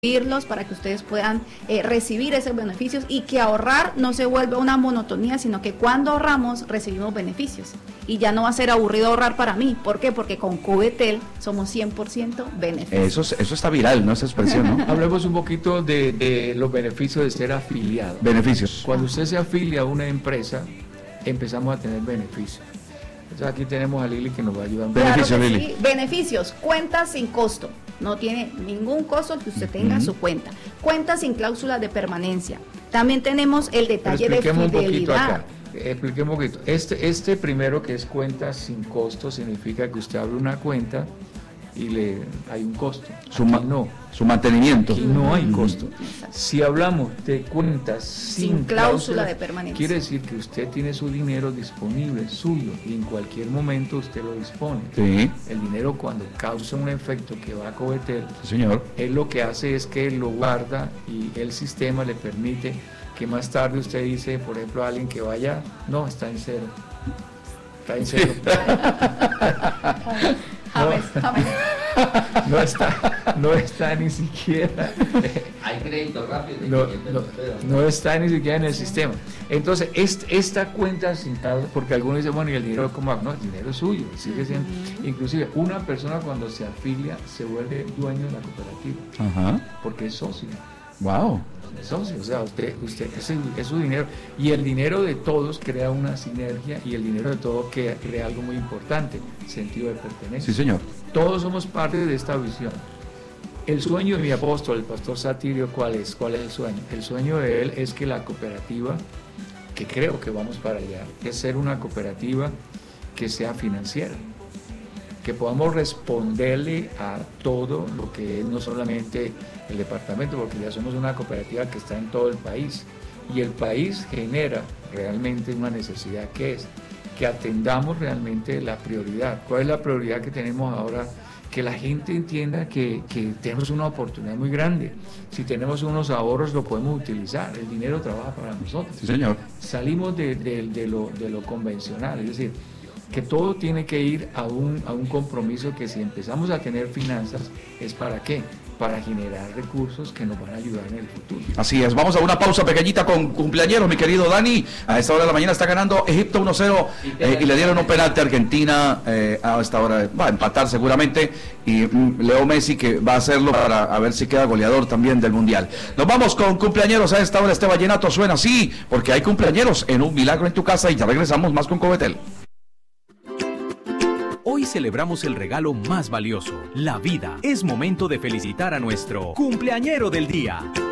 para que ustedes puedan recibir esos beneficios y que ahorrar no se vuelva una monotonía, sino que cuando ahorramos recibimos beneficios y ya no va a ser aburrido ahorrar para mí. ¿Por qué? Porque con Cubetel somos 100% beneficios. Eso está viral, ¿no? Esa expresión, ¿no? Hablemos un poquito de los beneficios de ser afiliado. Beneficios. Cuando usted se afilia a una empresa, empezamos a tener beneficios. Entonces aquí tenemos a Lili que nos va a ayudar. Beneficios, claro Lili. Sí. Beneficios, cuentas sin costo. No tiene ningún costo que usted tenga su cuenta. Cuentas sin cláusula de permanencia. También tenemos el detalle de fidelidad. Expliquemos un poquito. Este primero, que es cuentas sin costo, significa que usted abre una cuenta y hay un costo. Su mantenimiento. Aquí no hay costo. Si hablamos de cuentas sin cláusula de permanencia, quiere decir que usted tiene su dinero disponible, suyo, y en cualquier momento usted lo dispone. Sí. El dinero, cuando causa un efecto que va a Cubetel, Sí, señor. él lo que hace es que lo guarda y el sistema le permite que más tarde usted dice, por ejemplo, a alguien que vaya, no, está en cero. Está en cero. No está ni siquiera. Hay crédito rápido. No está ni siquiera en el sistema. Entonces, esta cuenta sin causa, porque algunos dicen, bueno, ¿y el dinero cómo hago? No, el dinero es suyo, sigue siendo. Inclusive, una persona cuando se afilia se vuelve dueño de la cooperativa. Ajá. Porque es socio. Wow. Es socio, o sea, usted es su dinero. Y el dinero de todos crea una sinergia, y el dinero de todos crea algo muy importante, sentido de pertenencia. Sí, señor. Todos somos parte de esta visión. El sueño de mi apóstol, el pastor Satirio, ¿cuál es? ¿Cuál es el sueño? El sueño de él es que la cooperativa, que creo que vamos para allá, es ser una cooperativa que sea financiera, que podamos responderle a todo lo que es, no solamente el departamento, porque ya somos una cooperativa que está en todo el país, y el país genera realmente una necesidad, que es que atendamos realmente la prioridad. ¿Cuál es la prioridad que tenemos ahora? Que la gente entienda que tenemos una oportunidad muy grande. Si tenemos unos ahorros, lo podemos utilizar. El dinero trabaja para nosotros. Sí, señor. Salimos de lo convencional, es decir, que todo tiene que ir a un compromiso, que si empezamos a tener finanzas, ¿es para qué? Para generar recursos que nos van a ayudar en el futuro. Así es, vamos a una pausa pequeñita con cumpleañeros, mi querido Dani. A esta hora de la mañana está ganando Egipto 1-0 y le dieron un penalti a Argentina. A esta hora va a empatar seguramente, y Leo Messi, que va a hacerlo para a ver si queda goleador también del Mundial. Nos vamos con cumpleañeros. A esta hora este vallenato suena así, porque hay cumpleañeros en Un Milagro en tu Casa, y ya regresamos más con Cubetel. Hoy celebramos el regalo más valioso, la vida. Es momento de felicitar a nuestro cumpleañero del día.